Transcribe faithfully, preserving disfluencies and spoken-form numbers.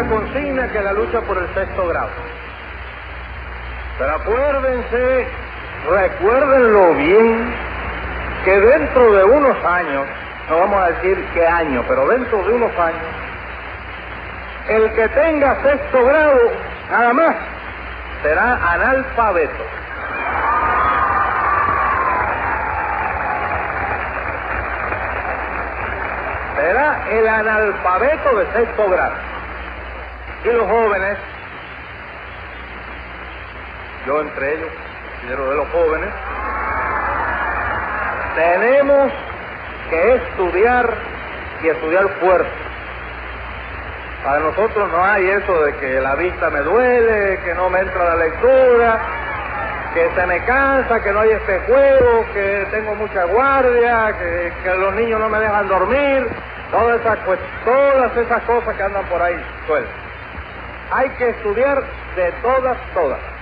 consigna que la lucha por el sexto grado. Pero acuérdense, recuérdenlo bien, que dentro de unos años, no vamos a decir qué año, pero dentro de unos años, el que tenga sexto grado, nada más, será analfabeto. Será el analfabeto de sexto grado. Y los jóvenes, yo entre ellos, considero de los jóvenes, tenemos que estudiar y estudiar fuerte. Para nosotros no hay eso de que la vista me duele, que no me entra la lectura, que se me cansa, que no hay este juego, que tengo mucha guardia, que, que los niños no me dejan dormir, todas esas, pues, todas esas cosas que andan por ahí sueltas. Hay que estudiar de todas, todas.